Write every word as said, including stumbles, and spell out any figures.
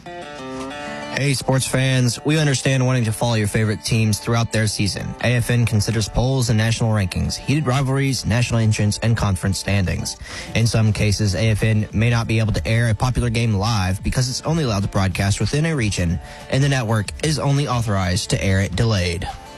Hey, sports fans, we understand wanting to follow your favorite teams throughout their season. A F N considers polls and national rankings, heated rivalries, national entrants, and conference standings. In some cases, A F N may not be able to air a popular game live because it's only allowed to broadcast within a region, and the network is only authorized to air it delayed.